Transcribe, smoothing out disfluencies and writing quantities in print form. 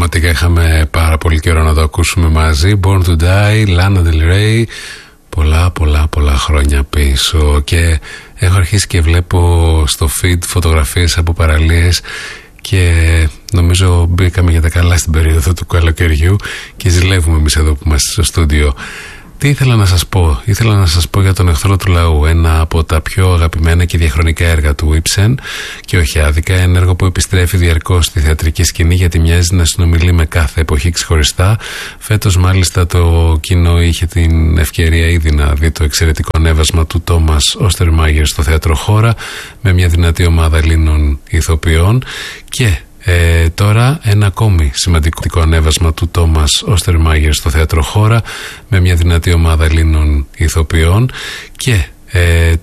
πραγματικά είχαμε πάρα πολύ καιρό να το ακούσουμε μαζί. Born to Die, Lana Del Rey, πολλά χρόνια πίσω. Και έχω αρχίσει και βλέπω στο feed φωτογραφίες από παραλίες και νομίζω μπήκαμε για τα καλά στην περίοδο του καλοκαιριού και ζηλεύουμε εμείς εδώ που είμαστε στο στούντιο. Τι ήθελα να σας πω? Ήθελα να σας πω για τον Εχθρό του Λαού, ένα από τα πιο αγαπημένα και διαχρονικά έργα του Ibsen, και όχι άδικα, ένα έργο που επιστρέφει διαρκώς στη θεατρική σκηνή γιατί μοιάζει να συνομιλεί με κάθε εποχή ξεχωριστά. Φέτος μάλιστα το κοινό είχε την ευκαιρία ήδη να δει το εξαιρετικό ανέβασμα του Τόμας Όστερμαγερ στο Θέατρο Χώρα με μια δυνατή ομάδα Ελλήνων ηθοποιών, και τώρα ένα ακόμη σημαντικό ανέβασμα του Τόμας Όστερμαγερ στο Θέατρο Χώρα με μια δυνατή ομάδα Ελλήνων ηθοποιών, και